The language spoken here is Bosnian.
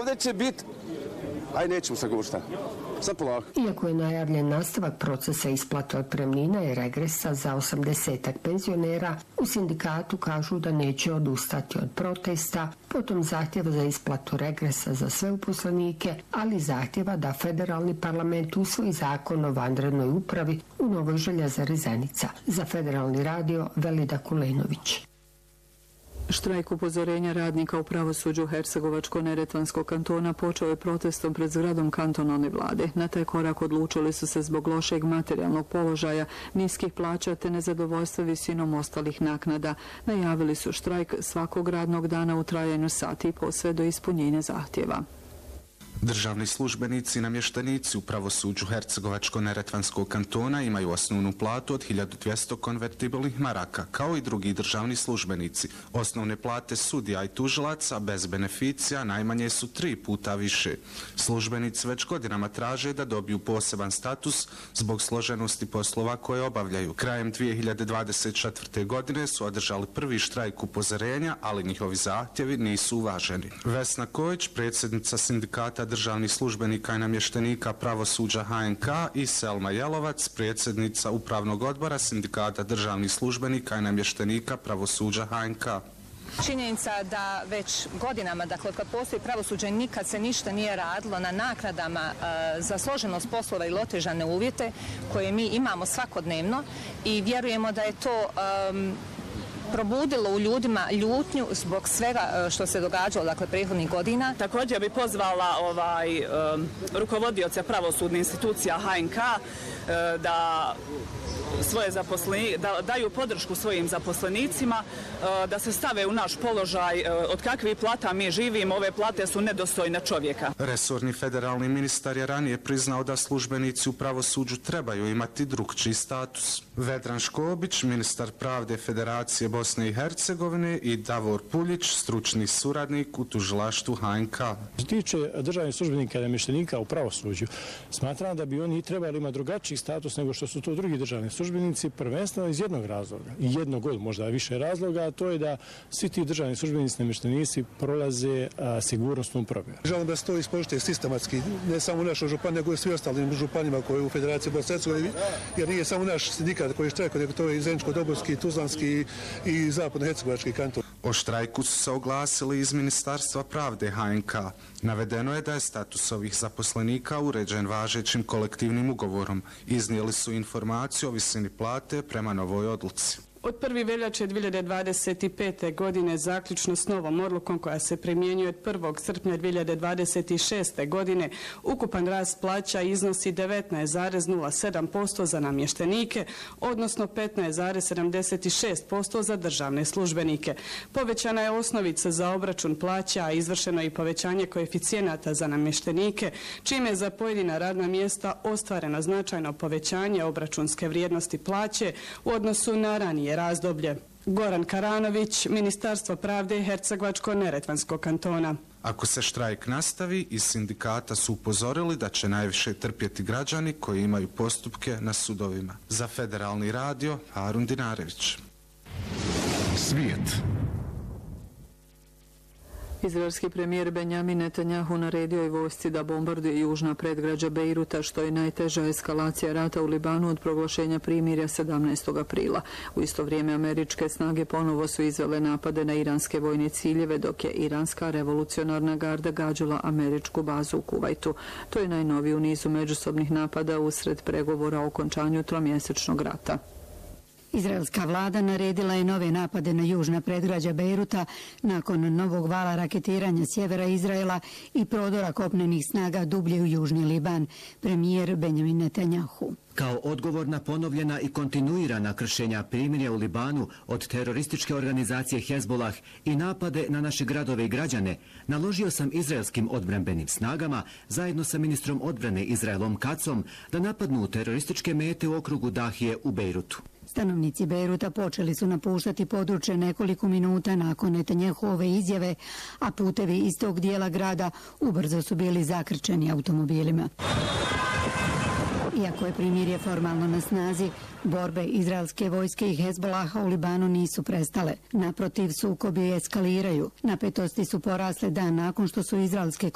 Vlade će biti... Aj, nećemo se govoriti šta. Sad polako. Iako je najavljen nastavak procesa isplate otpremnina i regresa za 80-ak penzionera, u sindikatu kažu da neće odustati od protesta, potom zahtjeva za isplatu regresa za sve uposlenike, ali zahtjeva da federalni parlament usvoji zakon o vanrednoj upravi u Novoj Željezari Zenica. Za Federalni radio Velida Kulenović. Štrajk upozorenja radnika u pravosuđu Hercegovačko-Neretvanskog kantona počeo je protestom pred zgradom kantonalne vlade. Na taj korak odlučili su se zbog lošeg materijalnog položaja, niskih plaća te nezadovoljstva visinom ostalih naknada. Najavili su štrajk svakog radnog dana u trajanju sati i po sve do ispunjenja zahtjeva. Državni službenici i namještenici u pravosuđu Hercegovačko-Neretvanskog kantona imaju osnovnu platu od 1200 konvertibilnih maraka, kao i drugi državni službenici. Osnovne plate sudija i tužilaca bez beneficija najmanje su 3 puta više. Službenici već godinama traže da dobiju poseban status zbog složenosti poslova koje obavljaju. Krajem 2024. godine su održali prvi štrajk upozorenja, ali njihovi zahtjevi nisu uvaženi. Vesna Kojić, predsjednica sindikata državnih službenika i namještenika pravosuđa HNK, i Selma Jelovac, predsjednica upravnog odbora sindikata državnih službenika i namještenika pravosuđa HNK. Činjenica da već godinama, dakle kad postoji pravosuđe, nikad se ništa nije radilo na naknadama za složenost poslova ili otežane uvjete koje mi imamo svakodnevno i vjerujemo da je to probudilo u ljudima ljutnju zbog svega što se događalo, dakle, prethodnih godina. Također bi pozvala rukovodioce pravosudnih institucija HNK da daju podršku svojim zaposlenicima, da se stave u naš položaj od kakvih plata mi živimo. Ove plate su nedostojne čovjeka. Resorni federalni ministar je ranije priznao da službenici u pravosuđu trebaju imati drukčiji status. Vedran Škobić, ministar pravde Federacije Bosne i Hercegovine, i Davor Puljić, stručni suradnik u tužilaštvu HNK. Što se tiče državnih službenika i namještenika u pravosuđu, smatram da bi oni trebali imati drugačiji status nego što su to drugi državni službenici, prvenstveno iz jednog razloga, i jednog od možda više razloga, a to je da svi ti državni službenici i namještenici prolaze sigurnosnu provjeru. Želim da se to ispoštuje sistematski, ne samo u našoj županiji, nego i svi ostalim županima koji u Federaciji Bosne i Hercegovine, jer nije samo naš sindikat koji štrajkuje, nego to je i Zeničko-Dobojski, Tuzlanski i Zapadno-Hercegovački kanton. O štrajku su se oglasili iz Ministarstva pravde HNK. Navedeno je da je status ovih zaposlenika uređen važećim kolektivnim ugovorom. Iznijeli su informaciju o visini plate prema novoj odluci. Od 1. veljače 2025. godine zaključno s novom odlukom koja se primjenjuje od 1. srpnja 2026. godine ukupan rast plaća iznosi 19,07% za namještenike, odnosno 15,76% za državne službenike. Povećana je osnovica za obračun plaća, a izvršeno je i povećanje koeficijenata za namještenike, čime je za pojedina radna mjesta ostvareno značajno povećanje obračunske vrijednosti plaće u odnosu na ranije razdoblje. Goran Karanović, Ministarstvo pravde Hercegovačko-Neretvanskog kantona. Ako se štrajk nastavi, iz sindikata su upozorili da će najviše trpjeti građani koji imaju postupke na sudovima. Za Federalni radio, Harun Dinarević. Svijet. Izraelski premijer Benjamin Netanjahu naredio je vojsci da bombarduje južna predgrađa Bejruta, što je najteža eskalacija rata u Libanu od proglašenja primirja 17. aprila. U isto vrijeme američke snage ponovo su izvele napade na iranske vojne ciljeve, dok je iranska revolucionarna garda gađala američku bazu u Kuvajtu. To je najnoviji u nizu međusobnih napada usred pregovora o okončanju tromjesečnog rata. Izraelska vlada naredila je nove napade na južna predgrađa Bejruta nakon novog vala raketiranja sjevera Izraela i prodora kopnenih snaga dublje u južni Liban, premijer Benjamin Netanjahu. Kao odgovor na ponovljena i kontinuirana kršenja primirja u Libanu od terorističke organizacije Hezbollah i napade na naše gradove i građane, naložio sam izraelskim odbrambenim snagama zajedno sa ministrom odbrane Izraelom Katzom da napadnu terorističke mete u okrugu Dahije u Bejrutu. Stanovnici Bejruta počeli su napuštati područje nekoliko minuta nakon Netanjahove izjave, a putevi iz tog dijela grada ubrzo su bili zakrčeni automobilima. Iako je primirje formalno na snazi, borbe izraelske vojske i Hezbollaha u Libanu nisu prestale. Naprotiv, sukobi eskaliraju. Napetosti su porasle dan nakon što su izraelske